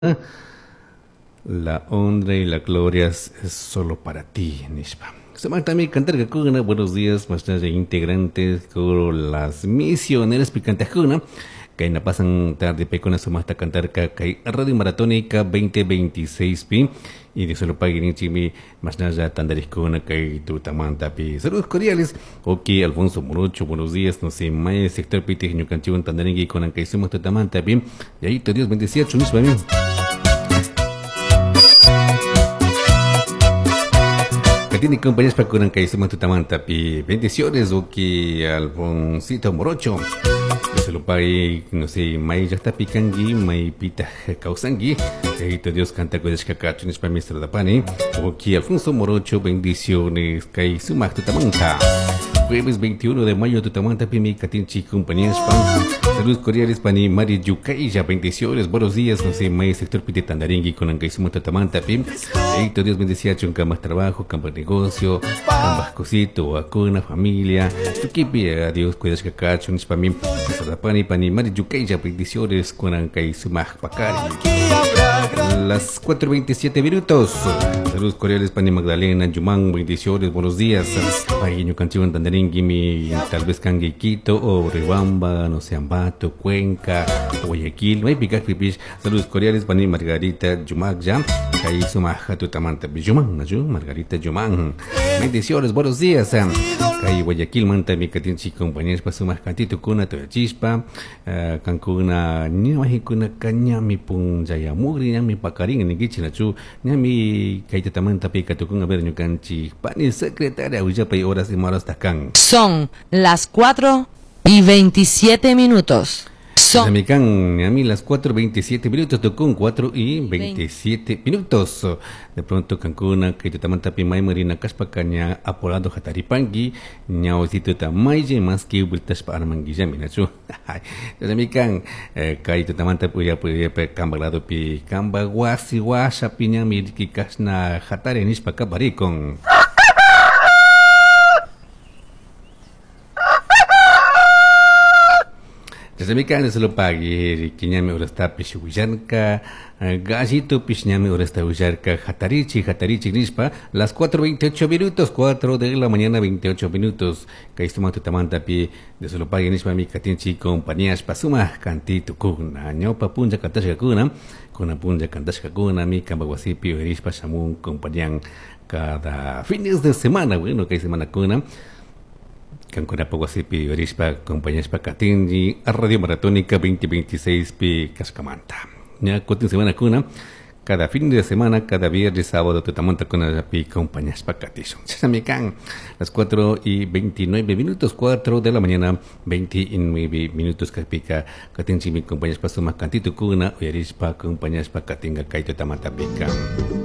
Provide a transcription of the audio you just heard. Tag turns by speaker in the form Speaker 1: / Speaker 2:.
Speaker 1: La honra y la gloria es solo para ti, Nishpa. También cantar que kuna, buenos días, nuestros integrantes, con las misioneras picantes kuna, que na pasan tarde pecona sumasta cantar que Radio Maratónica 2026 pi y de solo paguen chimi más nada tandariscona que tu tamanta pi. Saludos cordiales. Ok, Alfonso Morocho, buenos días, no sé, más sector piti ñu canción tandaringui con que hicimos tu tamanta pi. Y ahí te Dios bendecía chunis para mí. Tiene compañías para curan que hicimos tu tamanta pi. Bendiciones, ok, Alfonsito Morocho. Se lo pague, no sé, mai ya está picangi, mai pita causangi. Ahí Dios canta con escacachunes para Mr. Dapani. Ok, Alfonso Morocho, bendiciones, que sumas tu tamanta. Jueves 21 de mayo, tu tamanta pimi, catinchi, compañías pan. Saludos cordiales para Mari Yucailla, bendiciones, buenos días, no sé, mai sector pite tandaringui con que hicimos tu tamanta pim. Ahí Dios bendecía, chunca más trabajo, campo de negocio, ambas cositas, vacuna, familia. Tu kipi, adiós, cuidas cacachunes para mí. Pani Mari Yucailla, bendiciones con que sumaj pacari. Las 4:27 minutos. Saludos cordiales para Magdalena Yumán, bendiciones, buenos días. Paguiño canción tandaringui, tal vez Canguiquito o Ribamba, no sé, Ambato, Cuenca, Guayaquil, may picar pipis. Saludos cordiales para Margarita Yumag ya. Ahí sumaj tu tamanta Yumán, Margarita Yumán. Bendiciones, buenos días. Ahí Guayaquil manta mi catinchi compañeros para sumaj cantito kuna to chispa. Cancuna nyamahikuna kanyami pun jaya mugri nyami pakaring ni gichinachu nyami kaita tamanta pika tukun haber nyukanchi pani secretaria ujapa y horas y maras takan.
Speaker 2: Son las 4:27 minutos.
Speaker 1: Son a mí las 4:27 tocó 4:27 minutos. De pronto Cancún, que te tamanta pimay marina caspacaña apolado hataripangi, ñaosito tamaye más que ubultas para manguilla minachu. Desde mi can, que te tamanta puya cambalado pi camba guasi guasa piña mirki kasna hatarenis pa cabaricon. Desde mi canal se lo pague, Kiñame Oresta Pishuyanka, Gallito Pishname Oresta Uyarka, Hatarichi Nispa, las 4:28 minutos, 4 de la mañana, 28 minutos. Caistuma Tutamanta Pi, de se lo pague Nispa, mi Catinchi, compañías Pasuma, Cantito Kuna, Ñopa Punja Cantashka Kuna, con Punja Cantashka Kuna, mi Cambaguasipi, Rispa Shamun, compañían cada fines de semana, bueno, que hay semana Kuna. Cancuna Paguasipi, Orispa, compañías Pacatinji, a Radio Maratónica 2026 pi Cascamanta. Ya cotin semana cuna, cada fin de semana, cada viernes, sábado, tutamanta con la pi compañías Pacatison. Samican, las 4:29 minutos, 4 de la mañana, 29 minutos, Capica, Catinji, mi compañías Pasuma Cantito Cuna, Orispa, compañías Pacatinga, Kaito Tamanta Pica.